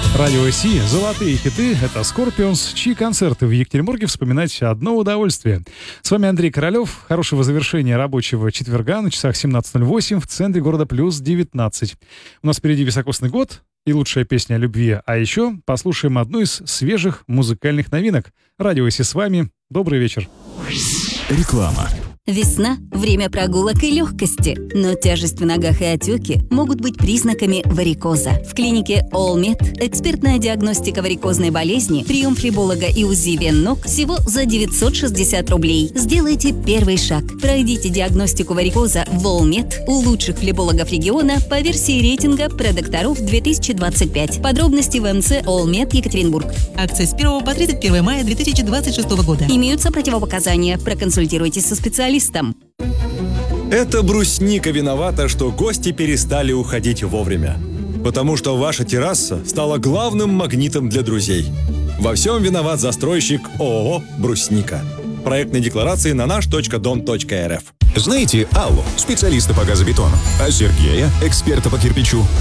Радио Си, золотые хиты — это Scorpions, чьи концерты в Екатеринбурге вспоминать одно удовольствие. С вами Андрей Королёв. Хорошего завершения рабочего четверга на часах 17:08 в центре города плюс 19. У нас впереди високосный год и лучшая песня о любви. А еще послушаем одну из свежих музыкальных новинок. Радио Си с вами. Добрый вечер. Реклама. Весна – время прогулок и легкости, но тяжесть в ногах и отеки могут быть признаками варикоза. В клинике All-Med экспертная диагностика варикозной болезни, прием флеболога и УЗИ вен ног всего за 960 рублей. Сделайте первый шаг. Пройдите диагностику варикоза в All-Med у лучших флебологов региона по версии рейтинга продокторов 2025. Подробности в МЦ All-Med Екатеринбург. Акция с 1 по 31 мая 2026 года. Имеются противопоказания. Проконсультируйтесь со специалистом. Это брусника виновата, что гости перестали уходить вовремя. Потому что ваша терраса стала главным магнитом для друзей. Во всем виноват застройщик ООО «Брусника». Проектные декларации на наш.дом.рф. Знаете Аллу, специалиста по газобетону, а Сергея, эксперта по кирпичу?